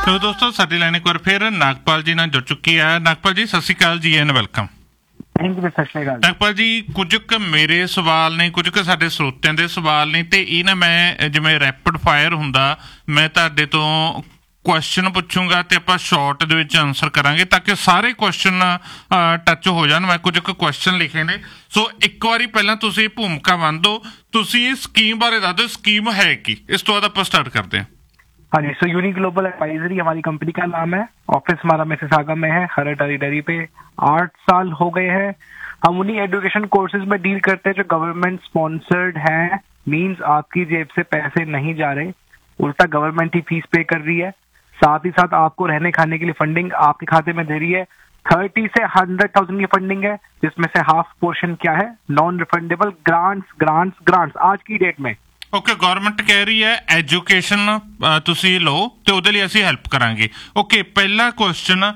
तो दोस्तों साडी लाइन एक बार फिर नागपाल जी ਨਾਲ ਜੁੜ ਚੁੱਕੀ ਹੈ। ਨਾਗਪਾਲ ਜੀ ਸਤਿ ਸ਼੍ਰੀ ਅਕਾਲ ਜੀ ਐਂਡ ਵੈਲਕਮ। ਥੈਂਕ ਯੂ ਸਤਿ ਸ਼੍ਰੀ ਅਕਾਲ। ਨਾਗਪਾਲ ਜੀ ਕੁਝ ਕੁ ਮੇਰੇ ਸਵਾਲ ਨੇ, ਕੁਝ ਕੁ ਸਾਡੇ ਸਰੋਤਿਆਂ ਦੇ ਸਵਾਲ ਨੇ, ਤੇ ਇਹ ਨਾ ਮੈਂ ਜਿਵੇਂ ਰੈਪਿਡ ਫਾਇਰ ਹੁੰਦਾ ਮੈਂ ਤੁਹਾਡੇ ਤੋਂ ਕੁਐਸਚਨ ਪੁੱਛੂੰਗਾ ਤੇ ਆਪਾਂ ਸ਼ਾਰਟ ਦੇ ਵਿੱਚ ਆਨਸਰ ਕਰਾਂਗੇ ਤਾਂ ਕਿ ਸਾਰੇ ਕੁਐਸਚਨ ਟੱਚ ਹੋ ਜਾਣ। ਮੈਂ ਕੁਝ ਕੁ ਕੁਐਸਚਨ ਲਿਖੇ ਨੇ, ਸੋ ਇੱਕ ਵਾਰੀ ਪਹਿਲਾਂ ਤੁਸੀਂ ਭੂਮਿਕਾ ਬੰਨ ਦਿਓ। ਤੁਸੀਂ ਇਹ ਸਕੀਮ ਬਾਰੇ ਦੱਸ ਦਿਓ, ਸਕੀਮ ਹੈ ਕੀ, ਇਸ ਤੋਂ ਬਾਅਦ ਆਪਾਂ स्टार्ट करते हैं। हाँ जी, सो यूनिक ग्लोबल एडवाइजरी हमारी कंपनी का नाम है। ऑफिस हमारा मिसिसागा में है, हरट हरिडरी पे। 8 साल हो गए हैं। हम उन्हीं एजुकेशन कोर्सेज में डील करते हैं जो गवर्नमेंट स्पॉन्सर्ड हैं। मींस आपकी जेब से पैसे नहीं जा रहे, उल्टा गवर्नमेंट ही फीस पे कर रही है। साथ ही साथ आपको रहने खाने के लिए फंडिंग आपके खाते में दे रही है। 30 से 100,000 की फंडिंग है, जिसमें से हाफ पोर्शन क्या है, नॉन रिफंडेबल ग्रांट्स आज की डेट में। ओके, गवर्नमेंट कह रही है एजुकेशन ਤੁਸੀਂ ਲਓ ਤੇ ਉਹਦੇ ਲਈ ਅਸੀਂ ਹੈਲਪ ਕਰਾਂਗੇ। ਓਕੇ, ਪਹਿਲਾ ਕੁਐਸਚਨ,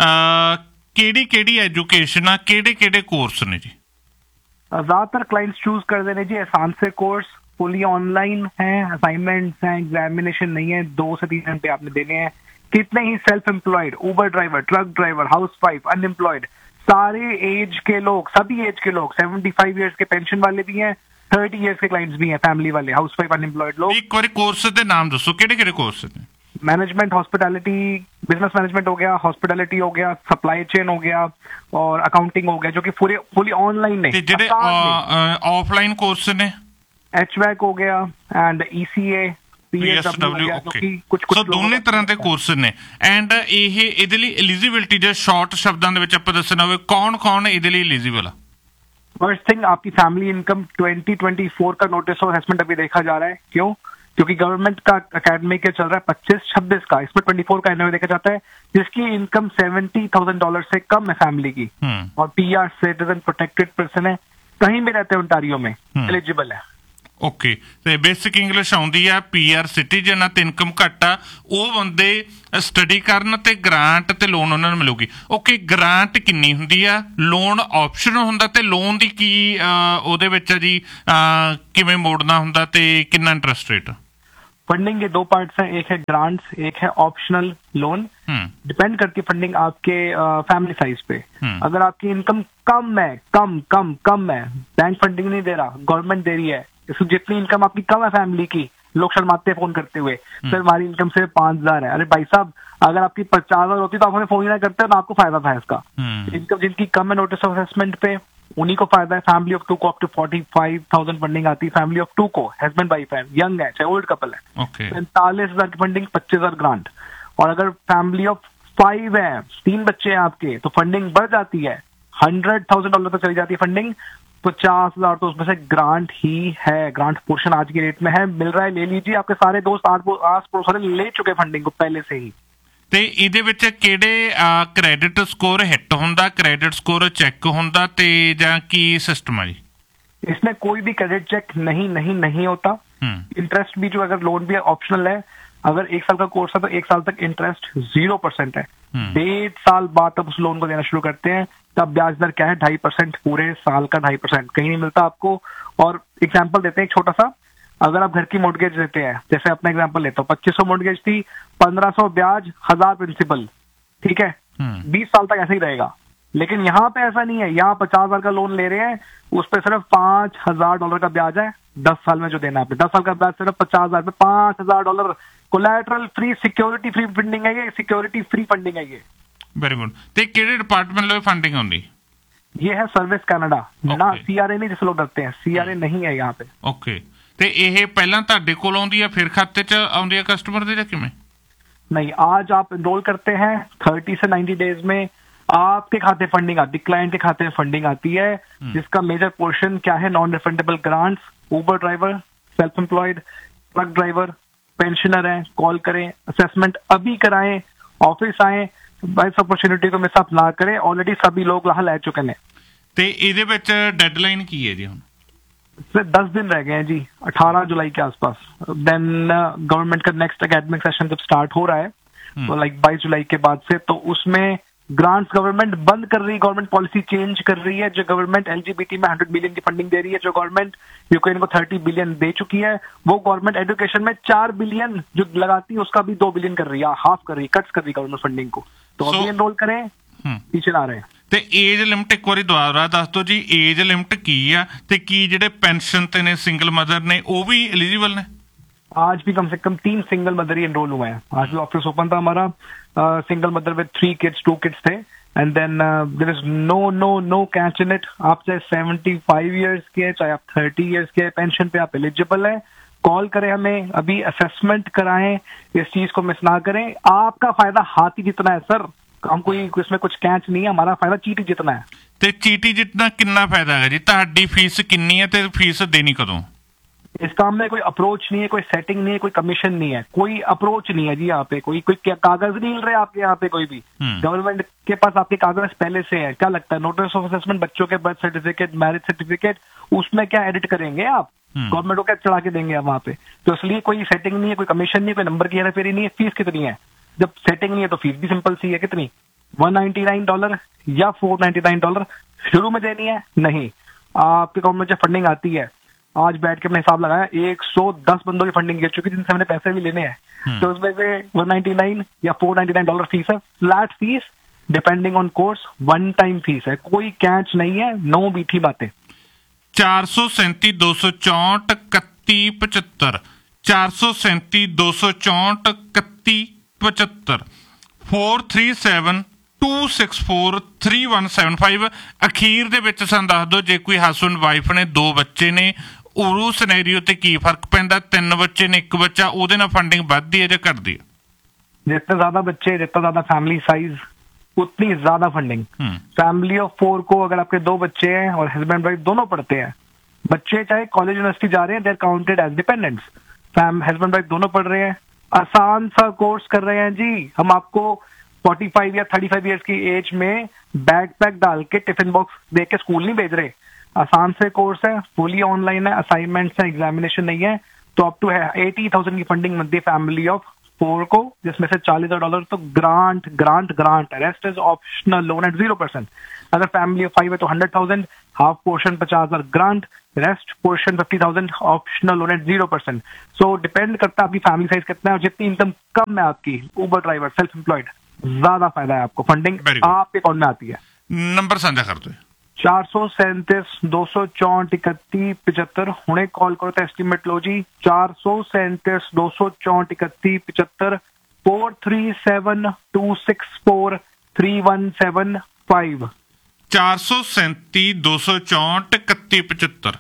ਕਿਹੜੀ ਐਜੂਕੇਸ਼ਨ ਆ, ਕਿਹੜੇ ਕੋਰਸ ਨੇ ਜੀ? ज्यादातर क्लाइंट्स चूज कर देने जी आसान से कोर्स, फुली ऑनलाइन है, असाइनमेंट्स हैं, एग्जामिनेशन नहीं है, 2 से 3 घंटे आपने देने हैं। कितने ही सेल्फ एम्प्लॉयड, उबर driver, truck driver, house wife, unemployed, सारे एज के लोग, सभी एज के लोग, 75 ईयर्स के पेंशन वाले भी हैं, 30 ईयर्स के क्लाइंट्स भी हैं, फैमिली वाले, हाउस वाइफ, अनएम्प्लॉयड लोग। एक बार कोर्स दे नाम दसो, किहड़े कोर्स ने? मैनेजमेंट, हॉस्पिटैलिटी, बिजनेस मैनेजमेंट हो गया, हॉस्पिटैलिटी हो गया, सप्लाई चेन हो गया और अकाउंटिंग हो गया, जो कि फुली ऑनलाइन है। जेडे ऑफलाइन कोर्स ने HVAC हो गया एंड ECA, PSW, कुछ ਦੋਨੇ ਤਰ੍ਹਾਂ ਦੇ ਕੋਰਸ ਨੇ। ਐਂਡ ਇਹਦੇ ਲਈ ਐਲੀਜੀਬਿਲਟੀ ਜੇ ਸ਼ਾਰਟ ਸ਼ਬਦਾਂ ਦੇ ਵਿੱਚ ਆਪਾਂ ਦੱਸਣਾ ਹੋਵੇ, ਕੌਣ ਇਹਦੇ ਲਈ ਐਲੀਜੀਬਲ ਆ? फर्स्ट थिंग, आपकी फैमिली इनकम 2024 का नोटिस ऑफ असेसमेंट अभी देखा जा रहा है। क्यों? क्योंकि गवर्नमेंट का एकेडमिक चल रहा है 25-26 का, इसमें 24 का एनओए देखा जाता है, जिसकी इनकम $70,000 से कम है फैमिली की, और PR सिटीजन प्रोटेक्टेड पर्सन है, कहीं भी रहते हैं ओंटारियो में, एलिजिबल है। ਓਕੇ, ਤੇ ਬੇਸਿਕ ਇੰਗਲਿਸ਼ ਆਉਂਦੀ ਆ, PR ਸਿਟੀਜ਼ਨ ਆ ਤੇ ਇਨਕਮ ਘੱਟ ਆ, ਉਹ ਬੰਦੇ ਸਟੱਡੀ ਕਰਨ ਤੇ ਗ੍ਰਾਂਟ ਤੇ ਲੋਨ ਉਹਨਾਂ ਨੂੰ ਮਿਲੂਗੀ। ਓਕੇ, ਗ੍ਰਾਂਟ ਕਿੰਨੀ ਹੁੰਦੀ ਆ, ਲੋਨ ਆਪਸ਼ਨ ਹੁੰਦਾ, ਤੇ ਲੋਨ ਦੀ ਕੀ ਉਹਦੇ ਵਿੱਚ ਆ ਜੀ, ਕਿਵੇਂ ਮੋੜਨਾ ਹੁੰਦਾ ਤੇ ਕਿੰਨਾ ਇੰਟਰਸਟ ਰੇਟ? फंडिंग के 2 पार्ट्स हैं, एक है ग्रांट्स, एक है ऑप्शनल लोन। डिपेंड करती है फंडिंग आपके फैमिली साइज पे। अगर आपकी इनकम कम है, कम है, बैंक फंडिंग नहीं दे रहा, गवर्नमेंट दे रही है, जितनी इनकम आपकी कम है फैमिली की, लोग शर्माते हैं फोन करते हुए, सर हमारी इनकम सिर्फ 5,000 है। अरे भाई साहब, अगर आपकी 50,000 होती तो आप हमें फोन ही ना करते, तो आपको फायदा था इसका। इनकम जिनकी कम है नोटिस ऑफ असेसमेंट पे, उन्हीं को फायदा है। फैमिली ऑफ 2 को अप टू 45,000 फंडिंग आती है। फैमिली ऑफ 2 को, हस्बैंड वाइफ है, यंग है, चाहे ओल्ड कपल है, 45,000 की फंडिंग, 25,000 ग्रांट। और अगर फैमिली ऑफ 5 है, 3 बच्चे हैं आपके, तो फंडिंग बढ़ जाती है, $100,000 तक चली जाती है फंडिंग, 50,000 तो उसमें से ग्रांट ही है। ग्रांट पोर्शन आज की रेट में है, मिल रहा है, ले लीजिए। आपके सारे दोस्त आस पड़ोस वाले ले चुके फंडिंग को पहले से ही। ਤੇ ਇਹਦੇ ਵਿੱਚ ਕਿਹੜੇ ਕ੍ਰੈਡਿਟ ਸਕੋਰ ਹਿੱਟ ਹੁੰਦਾ, ਕ੍ਰੈਡਿਟ ਸਕੋਰ ਚੈੱਕ ਹੁੰਦਾ, ਤੇ ਜਾਂ ਕੀ सिस्टम है जी? इसमें कोई भी क्रेडिट चेक नहीं होता। इंटरेस्ट भी जो, अगर लोन भी ऑप्शनल है, अगर 1 साल का कोर्स है तो 1 साल तक इंटरेस्ट 0% है। 1.5 साल बाद तब उस लोन को देना शुरू करते हैं, तब ब्याज दर क्या है, 2.5%, पूरे साल का 2.5%, कहीं नहीं मिलता आपको। और एग्जाम्पल देते हैं एक छोटा सा, अगर आप घर की मोर्गेज लेते हैं, जैसे अपना एग्जांपल लेता हूँ, 2500 मोर्गेज थी, 1500 ब्याज, 1000 प्रिंसिपल, ठीक है, 20 साल तक ऐसे ही रहेगा। लेकिन यहाँ पे ऐसा नहीं है, यहाँ 50,000 का लोन ले रहे हैं, उस पर सिर्फ $5,000 का ब्याज है, 10 साल में जो देना है। 10 साल का ब्याज सिर्फ 50,000 पे, $5,000 collateral free, security free funding है ये, सिक्योरिटी फ्री फंडिंग है ये। Very good. ਤੇ ਕਿਹੜੇ ਡਿਪਾਰਟਮੈਂਟ ਲਈ ਫੰਡਿੰਗ ਹੁੰਦੀ? ये है सर्विस कनाडा, ना CRA नहीं, जिसे लोग डरते हैं, CRA नहीं है यहाँ पे। ओके, ਤੇ ਇਹ ਪਹਿਲਾਂ ਤੁਹਾਡੇ ਕੋਲ ਆਉਂਦੀ ਹੈ ਫਿਰ ਖਾਤੇ 'ਚ ਆਉਂਦੀ ਹੈ ਕਸਟਮਰ ਦੇ, ਜਾਂ ਕਿਵੇਂ? नहीं, आज आप एनरोल करते हैं, 30 से 90 डेज में आपके खाते फंडिंग आती है, क्लाइंट के खाते में फंडिंग आती है, जिसका मेजर पोर्शन क्या है, नॉन रिफंडेबल ग्रांट्स, उबर driver, self employed, truck driver, pensioner है, कॉल करें, असेसमेंट अभी कराएं, ऑफिस आए, इस अपॉर्चुनिटी को मिस अप ना करें, ऑलरेडी सभी लोग लाह ले चुके हैं। ਤੇ ਇਹਦੇ ਵਿੱਚ ਡੈਡਲਾइन ਕੀ ਹੈ ਜੀ? ਹੁਣ 10 दिन रह गए हैं जी, 18 जुलाई के आसपास। देन गवर्नमेंट का नेक्स्ट एकेडमिक सेशन जब स्टार्ट हो रहा है, तो 22 जुलाई के बाद से, तो उसमें ग्रांट्स गवर्नमेंट बंद कर रही है, गवर्नमेंट पॉलिसी चेंज कर रही है। जो गवर्नमेंट एलजीबीटी में 100 बिलियन की फंडिंग दे रही है, जो गवर्नमेंट यूक्रेन को 30 बिलियन दे चुकी है, वो गवर्नमेंट एजुकेशन में 4 बिलियन जो लगाती है उसका भी 2 बिलियन कर रही है, हाफ कर रही है, कट्स कर रही है गवर्नमेंट फंडिंग को। तो अभी एनरोल करें, पीछे ला रहे हैं। ਤੇ ਏਜ ਲਿਮਟ ਇੱਕ ਵਾਰੀ ਦੁਬਾਰਾ ਦੱਸ ਦਿਓ ਜੀ, ਏਜ ਲਿਮਟ ਕੀ ਆ ਤੇ ਕੀ ਜਿਹੜੇ ਪੈਨਸ਼ਨ ਤੇ ਨੇ ਸਿੰਗਲ ਮਦਰ ਨੇ ਉਹ ਵੀ ਐਲੀਜੀਬਲ ਨੇ? आज भी कम से कम 3 सिंगल मदर ही एनरोल हुए हैं। आज भी ऑफिस ओपन था हमारा, single mother with 3 kids, 2 kids थे, and then there is no catch in it. आप चाहे 75 ईयर्स के, चाहे आप 30 ईयर्स के, पेंशन पे आप एलिजिबल है। कॉल करें हमें, अभी असेसमेंट कराएं, इस चीज को मिस ना करें। आपका फायदा हाथी जितना है सर, हम कोई इसमें कुछ कैच नहीं है, हमारा फायदा चीटी जितना है। ਤੇ ਚੀਟੀ ਜਿੱਤਣਾ ਕਿੰਨਾ ਫਾਇਦਾ ਹੈ ਜੀ? ਤੁਹਾਡੀ ਫੀਸ ਕਿੰਨੀ ਹੈ ਤੇ ਫੀਸ ਦੇਣੀ ਕਦੋਂ? इस काम में कोई अप्रोच नहीं है, कोई सेटिंग नहीं है, कोई कमीशन नहीं है, कोई अप्रोच नहीं है जी। यहाँ पे कोई कागज नहीं मिल रहे आपके यहाँ पे कोई भी। गवर्नमेंट के पास आपके कागज पहले से है। क्या लगता है नोटिस ऑफ असेसमेंट, बच्चों के बर्थ सर्टिफिकेट, मैरिज सर्टिफिकेट, उसमें क्या एडिट करेंगे आप? गवर्नमेंट को क्या चढ़ा के देंगे आप वहाँ पे? तो इसलिए कोई सेटिंग नहीं है, कोई कमीशन नहीं है, कोई नंबर की हेराफेरी नहीं है। फीस कितनी है? जब सेटिंग नहीं है तो फीस भी सिंपल सी है। कितनी? $199 या $499 शुरू में देनी है? नहीं, आपके अकाउंट में जब फंडिंग आती है, आज बैठ के अपने हिसाब लगाया, 110 बंदों की फंडिंग गिर चुकी जिनसे हमने पैसे भी लेने हैं। तो उसमें से $199 या $499 फीस है, flat fees, depending on course, 1 time fees है, कोई कैच नहीं है, नो मीठी बातें। 437 264 3175 437 264 3175 437 264 3175। ਅਖੀਰ ਦੇ ਵਿੱਚ ਸਾਨੂੰ ਦੱਸ ਦਿਓ, ਜੇ ਕੋਈ ਹਸਬੈਂਡ ਵਾਈਫ ਨੇ, 2 ਬੱਚੇ ਨੇ, ਉਹ ਸਿਨੈਰੀਓ ਤੇ ਕੀ ਫਰਕ ਪੈਂਦਾ? 3 ਬੱਚੇ ਨੇ, 1 ਬੱਚਾ, ਉਹਦੇ ਨਾਲ ਫੰਡਿੰਗ ਵੱਧਦੀ ਹੈ ਜਾਂ ਘਟਦੀ ਹੈ? जितने ज्यादा बच्चे, जितना ज्यादा फैमिली साइज, उतनी ज्यादा फंडिंग। फैमिली ऑफ 4 को अगर आपके 2 बच्चे हैं और हस्बैंड वाइफ दोनों पढ़ते हैं, बच्चे चाहे कॉलेज यूनिवर्सिटी जा रहे हैं, they are counted as dependents. Husband wife दोनों पढ़ रहे हैं, आसान सा कोर्स कर रहे हैं जी। हम आपको 45 या 35 ईयर्स की एज में बैग पैक डाल के टिफिन बॉक्स दे के स्कूल नहीं भेज रहे। आसान से कोर्स है, फुली ऑनलाइन है, असाइनमेंट्स है, एग्जामिनेशन नहीं है। तो अप टू 80,000 की फंडिंग मिलती है फैमिली ऑफ 4 को, जिसमें से $40,000 तो ग्रांट है, rest is optional loan eight 0%। अगर फैमिली ऑफ 5 है तो 100,000, half portion 50,000 grant, rest portion 50,000 optional loan eight 0%। सो डिपेंड करता है आपकी फैमिली साइज कितना है और जितनी इनकम कम है आपकी, ऊबर ड्राइवर, सेल्फ एम्प्लॉयड, ज्यादा फायदा है आपको, फंडिंग आपके अकाउंट में आती है। नंबर साझा कर दो। 437 264 31 75। हुणे कॉल करो तो एस्टिमेट लो जी। 437 264 31 75 437 264 3175। 437 264 3175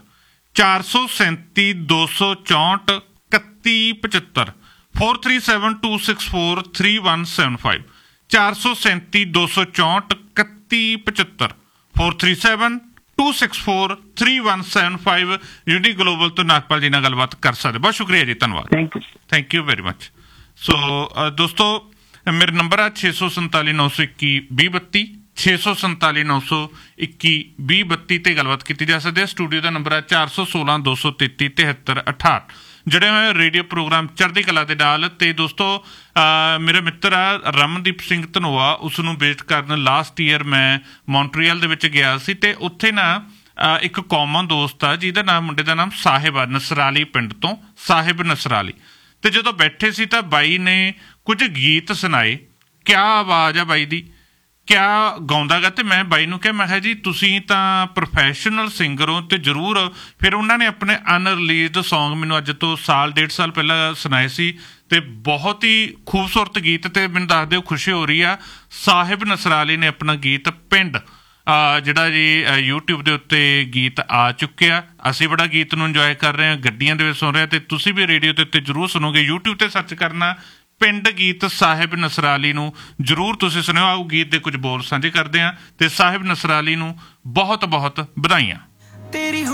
437 264 3175 437 264 3175 437 264 3175 437 264 3175। यूडी ग्लोबल ਤੋਂ ਨਾਗਪਾਲ ਜੀ ਨਾਲ ਗੱਲਬਾਤ ਕਰ ਸਕਦੇ। ਬਹੁਤ ਸ਼ੁਕਰੀਆ ਜੀ, ਧੰਨਵਾਦ, ਥੈਂਕ ਯੂ ਵੈਰੀ ਮਚ। ਸੋ ਦੋਸਤੋ, ਮੇਰਾ ਨੰਬਰ ਆ 647 921 2032 647 921 2032 ਤੇ ਗੱਲਬਾਤ ਕੀਤੀ ਜਾ ਸਕਦੀ ਹੈ। ਸਟੂਡੀਓ ਦਾ ਨੰਬਰ ਹੈ 416 233 73 68। ਜਿਹੜੇ ਹੋਏ ਰੇਡੀਓ ਪ੍ਰੋਗਰਾਮ ਚੜ੍ਹਦੀ ਕਲਾ ਦੇ ਨਾਲ। ਤੇ ਦੋਸਤੋ, ਮੇਰਾ ਮਿੱਤਰ ਆ ਰਮਨਦੀਪ ਸਿੰਘ ਧਨੋਆ, ਉਸ ਨੂੰ ਵਿਜ਼ਿਟ ਕਰਨ ਲਾਸਟ ਈਅਰ ਮੈਂ ਮੌਂਟਰੀਅਲ ਦੇ ਵਿੱਚ ਗਿਆ ਸੀ। ਤੇ ਉੱਥੇ ਨਾ ਇੱਕ ਕਾਮਨ ਦੋਸਤ ਆ ਜਿਹਦਾ ਨਾਮ, ਮੁੰਡੇ ਦਾ ਨਾਮ ਸਾਹਿਬ ਆ, ਨਸਰਾਲੀ ਪਿੰਡ ਤੋਂ, ਸਾਹਿਬ ਨਸਰਾਲੀ। ਤੇ ਜਦੋਂ ਬੈਠੇ ਸੀ ਤਾਂ ਬਾਈ ਨੇ ਕੁਝ ਗੀਤ ਸੁਣਾਏ। ਕਿਆ ਆਵਾਜ਼ ਆ ਬਾਈ ਦੀ, ਕਿਆ ਗਾਉਂਦਾ ਗਾ। ਤੇ ਮੈਂ ਬਾਈ ਨੂੰ ਕਿਹਾ, ਮੈਂ ਕਿਹਾ ਜੀ ਤੁਸੀਂ ਤਾਂ ਪ੍ਰੋਫੈਸ਼ਨਲ ਸਿੰਗਰ ਹੋ ਤੇ ਜ਼ਰੂਰ। ਫਿਰ ਉਹਨਾਂ ਨੇ ਆਪਣੇ ਅਨਰਿਲੀਜ਼ਡ ਸੌਂਗ ਮੈਨੂੰ ਅੱਜ ਤੋਂ 1.5 ਸਾਲ ਪਹਿਲਾਂ ਸੁਣਾਏ ਸੀ ਤੇ ਬਹੁਤ ਹੀ ਖੂਬਸੂਰਤ ਗੀਤ। ਤੇ ਮੈਨੂੰ ਦੱਸ ਦਿਓ, ਖੁਸ਼ੀ ਹੋ ਰਹੀ ਆ, ਸਾਹਿਬ ਨਸਰਾਲੀ ਨੇ ਆਪਣਾ ਗੀਤ ਪਿੰਡ ਜਿਹੜਾ ਜੀ YouTube ਦੇ ਉੱਤੇ ਗੀਤ ਆ ਚੁੱਕਿਆ। ਅਸੀਂ ਬੜਾ ਗੀਤ ਨੂੰ ਇੰਜੋਏ ਕਰ ਰਹੇ ਹਾਂ, ਗੱਡੀਆਂ ਦੇ ਵਿੱਚ ਸੁਣ ਰਹੇ ਹਾਂ। ਤੇ ਤੁਸੀਂ ਵੀ ਰੇਡੀਓ ਦੇ ਉੱਤੇ ਜ਼ਰੂਰ ਸੁਣੋਗੇ। YouTube ਤੇ ਸਰਚ ਕਰਨਾ ਪਿੰਡ ਗੀਤ ਸਾਹਿਬ ਨਸਰਾਲੀ ਨੂੰ ਜ਼ਰੂਰ ਤੁਸੀਂ ਸੁਣਿਓ। ਆਓ ਗੀਤ ਦੇ ਕੁਝ ਬੋਲ ਸਾਂਝੇ ਕਰਦੇ ਹਾਂ। ਤੇ ਸਾਹਿਬ ਨਸਰਾਲੀ ਨੂੰ ਬਹੁਤ ਬਹੁਤ ਵਧਾਈਆਂ।